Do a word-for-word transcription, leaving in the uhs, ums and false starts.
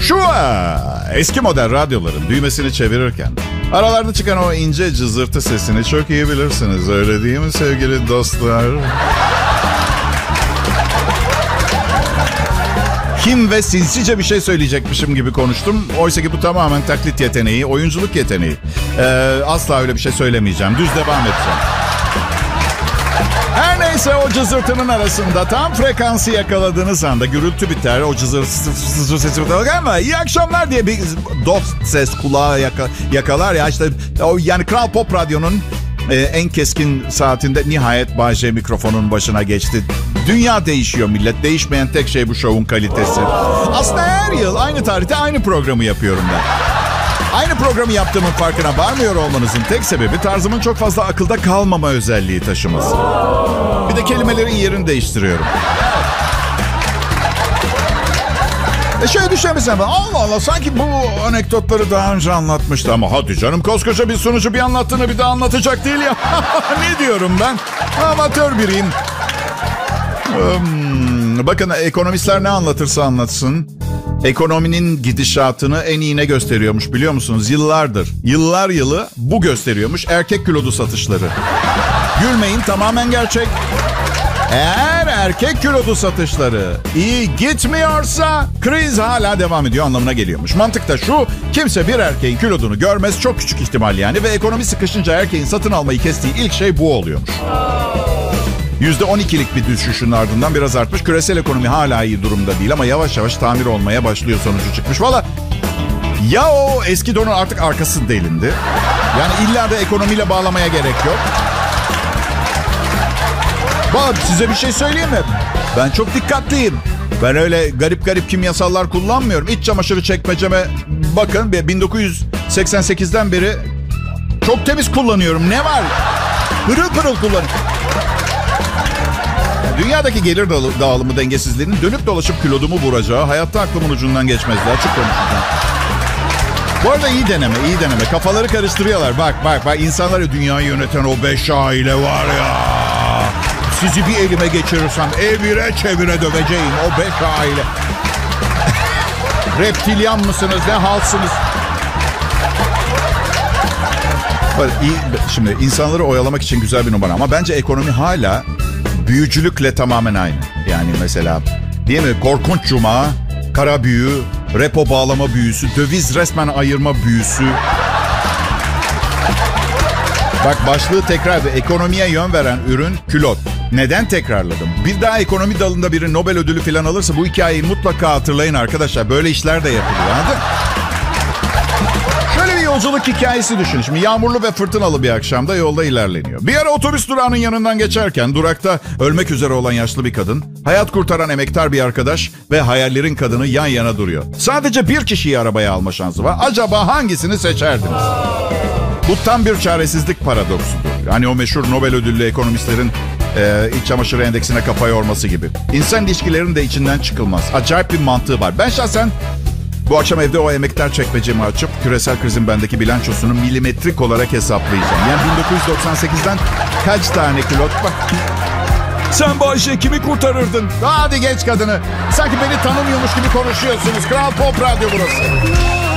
Şu aa, eski model radyoların düğmesini çevirirken aralarda çıkan o ince cızırtı sesini çok iyi bilirsiniz. Öyle değil mi sevgili dostlar? Kim ve sinsice bir şey söyleyecekmişim gibi konuştum. Oysa ki bu tamamen taklit yeteneği, oyunculuk yeteneği. Ee, asla öyle bir şey söylemeyeceğim. Düz devam edeceğim. Her neyse, o cızırtının arasında tam frekansı yakaladığınız anda gürültü biter. O cızırtı sesi ama iyi akşamlar diye bir dost ses kulağa yaka, yakalar ya işte o, yani Kral Pop Radyo'nun e, en keskin saatinde nihayet Bay J mikrofonun başına geçti. Dünya değişiyor millet. Değişmeyen tek şey bu şovun kalitesi. Aslında her yıl aynı tarihte aynı programı yapıyorum ben. Aynı programı yaptığımın farkına varmıyor olmanızın tek sebebi tarzımın çok fazla akılda kalmama özelliği taşıması. Bir de kelimelerin yerini değiştiriyorum. E şöyle düşünmesem ben, Allah Allah sanki bu anekdotları daha önce anlatmıştı ama hadi canım, koskoca bir sunucu bir anlattığını bir daha anlatacak değil ya. Ne diyorum ben? Amatör biriyim. Hmm, bakın ekonomistler ne anlatırsa anlatsın, ekonominin gidişatını en iyi ne gösteriyormuş biliyor musunuz? Yıllardır, yıllar yılı bu gösteriyormuş: erkek kilodu satışları. Gülmeyin, tamamen gerçek. Eğer erkek kilodu satışları iyi gitmiyorsa kriz hala devam ediyor anlamına geliyormuş. Mantık da şu: kimse bir erkeğin kilodunu görmez, çok küçük ihtimal yani, ve ekonomi sıkışınca erkeğin satın almayı kestiği ilk şey bu oluyormuş. yüzde on ikilik bir düşüşün ardından biraz artmış. Küresel ekonomi hala iyi durumda değil ama yavaş yavaş tamir olmaya başlıyor sonucu çıkmış. Valla ya o eski donun artık arkası delindi. Yani illa da ekonomiyle bağlamaya gerek yok. Bak size bir şey söyleyeyim mi? Ben çok dikkatliyim. Ben öyle garip garip kimyasallar kullanmıyorum. İç çamaşırı çekmeceme bakın, bin dokuz yüz seksen sekizden beri çok temiz kullanıyorum. Ne var? Pırıl pırıl kullanıyorum. Dünyadaki gelir dağılımı dengesizliğinin dönüp dolaşıp kilodumu vuracağı hayatta aklımın ucundan geçmezdi. Açık konuşacağım. Bu arada iyi deneme, iyi deneme. Kafaları karıştırıyorlar. Bak, bak, bak. İnsanları dünyayı yöneten o beş aile var ya. Sizi bir elime geçirirsem evire çevire döveceğim o beş aile. Reptilyan mısınız, ne halsınız? Şimdi insanları oyalamak için güzel bir numara ama bence ekonomi hala büyücülükle tamamen aynı. Yani mesela değil mi? Korkunç cuma, kara büyü, repo bağlama büyüsü, döviz resmen ayırma büyüsü. Bak, başlığı tekrar ve ekonomiye yön veren ürün külot. Neden tekrarladım? Bir daha ekonomi dalında biri Nobel ödülü falan alırsa bu hikayeyi mutlaka hatırlayın arkadaşlar. Böyle işler de yapılıyor, anladın? Şöyle bir yolculuk hikayesi düşün. Şimdi yağmurlu ve fırtınalı bir akşamda yolda ilerleniyor. Bir ara otobüs durağının yanından geçerken durakta ölmek üzere olan yaşlı bir kadın, hayat kurtaran emektar bir arkadaş ve hayallerin kadını yan yana duruyor. Sadece bir kişiyi arabaya alma şansı var. Acaba hangisini seçerdiniz? Bu tam bir çaresizlik paradoksudur. Yani o meşhur Nobel ödüllü ekonomistlerin e, iç çamaşır endeksine kafa yorması gibi. İnsan ilişkilerinin de içinden çıkılmaz. Acayip bir mantığı var. Ben şahsen bu akşam evde o emektar çekmecemi açıp küresel krizin bendeki bilançosunu milimetrik olarak hesaplayacağım. Yani bin dokuz yüz doksan sekizden kaç tane kilot bak. Sen bu Ayşe kimi kurtarırdın? Hadi geç kadını. Sanki beni tanımıyormuş gibi konuşuyorsunuz. Kral Pop Radyo burası.